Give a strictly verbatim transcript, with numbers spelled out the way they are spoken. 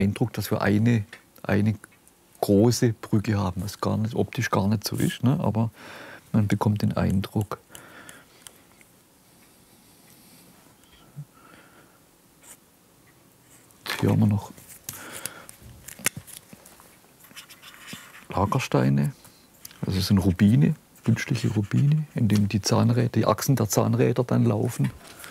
Eindruck, dass wir eine, eine große Brücke haben, was gar nicht, optisch gar nicht so ist, ne? Aber man bekommt den Eindruck. Hier haben wir noch Lagersteine, also es sind Rubine, künstliche Rubine, in denen die Zahnräder, die Achsen der Zahnräder dann laufen.